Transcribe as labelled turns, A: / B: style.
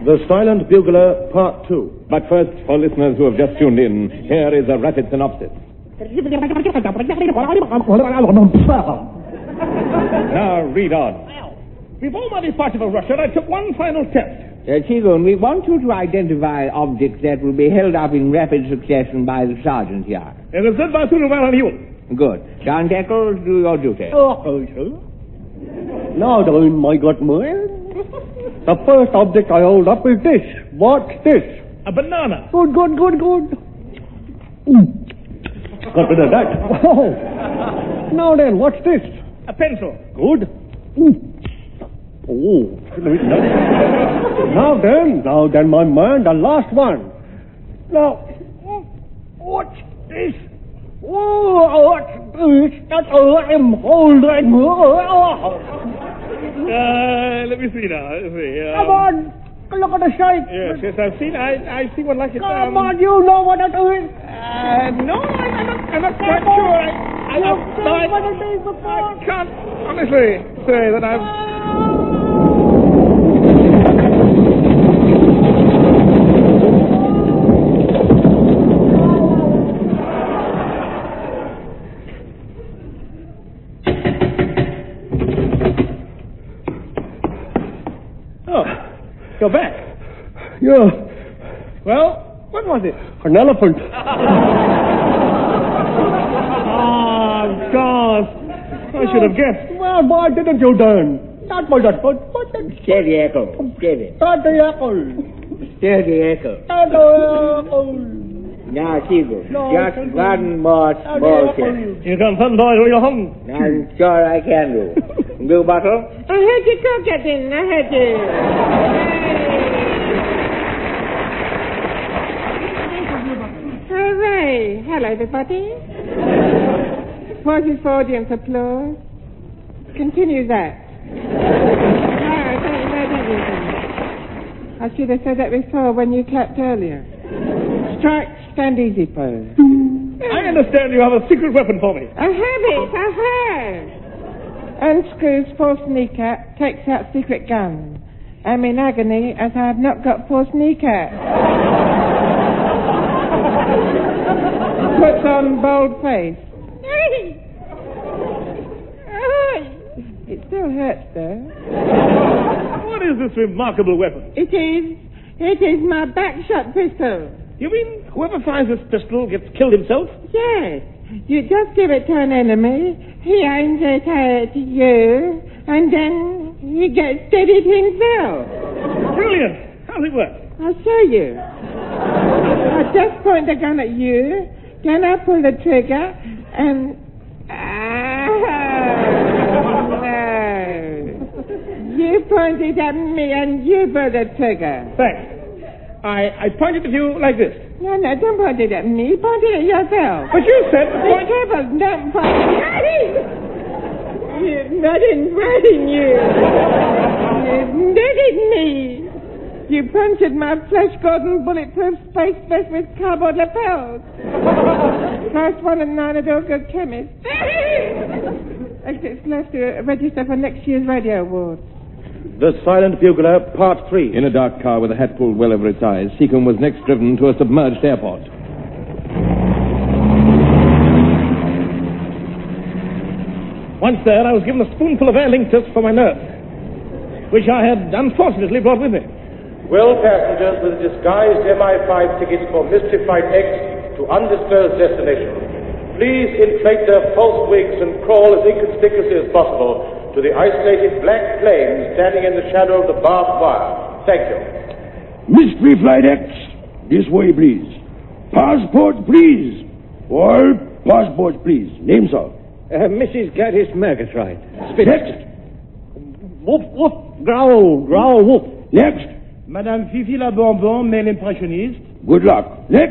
A: The Silent Bugler, Part 2.
B: But first, for listeners who have just tuned in, here is a rapid synopsis. Now, read on.
C: Before my departure for Russia, I took one final test.
D: Seagoon, we want you to identify objects that will be held up in rapid succession by the sergeant here.
C: It is said by Superman and you.
D: Good. John Eccles, do your duty.
E: Sir. Now then, my good man. The first object I hold up is this. What's this?
C: A banana.
E: Good. Got rid of that. Oh. Now then, what's this?
C: A pencil.
E: Good. Oh. Now then, my man, the last one. Now, what's this? Oh, what's this? That I'm holding.
C: Let me see now.
E: Come on. Look at the shape.
C: Yes, I've seen. I see one like it.
E: Come on, you know what it is.
C: No, I'm not quite sure. I can't honestly say that I've... Oh, you're back.
E: Yeah.
C: Well, what was it?
E: An elephant.
C: Oh, gosh. I should have guessed.
E: Well, why didn't you then? That was a good.
D: Steady, Echo. Steady.
E: Steady, Echo.
D: Steady, Echo.
E: Steady, Echo.
D: Now, Seagoon, just one more small test.
C: You can send Doyle to your home.
D: I'm sure I can do. Blue Bottle?
F: I heard you go, Captain. I heard you. Hooray. Hello, everybody. Pauses for audience applause. Continue that. I should have said that before when you clapped earlier. Strike, stand easy pose.
C: I understand you have a secret weapon for me.
F: I have. Unscrews false kneecap, takes out secret gun. I'm in agony as I have not got false kneecap. Puts on bold face. It still hurts though.
C: What is this remarkable weapon?
F: It is my backshot pistol.
C: You mean whoever finds this pistol gets killed himself?
F: Yes. You just give it to an enemy, he aims it at you, and then he gets steadied himself.
C: Brilliant. How does it work?
F: I'll show you. I just point the gun at you, then I pull the trigger, and... No. You point it at me and you pull the trigger.
C: Thanks. I pointed at you like this.
F: No, don't point it at me. Point it at yourself.
C: But you said...
F: Be careful, don't point it at me. You're not inviting you. You needed me. You punctured my flesh-golden bulletproof space vest with cardboard lapels. First one at 9 at all good chemists. Exits left to register for next year's radio awards.
A: The Silent Bugler, Part 3.
B: In a dark car with a hat pulled well over its eyes, Seacombe was next driven to a submerged airport.
C: Once there, I was given a spoonful of Aer Lingus for my nurse, which I had unfortunately brought with me.
A: Will passengers with disguised MI5 tickets for Mystery Flight X to undisclosed destination, please inflate their false wigs and crawl as inconspicuously as possible to the isolated black plane standing in the shadow of the barbed wire. Thank you.
G: Mystery Flight X, this way, please. Passport, please. All passports, please. Name, sir.
E: Mrs. Gladys Murgatroyd.
G: Next.
E: Woof, woof, growl, woof.
G: Next.
E: Madame Fifi la Bonbon, male impressioniste.
G: Good luck. Next.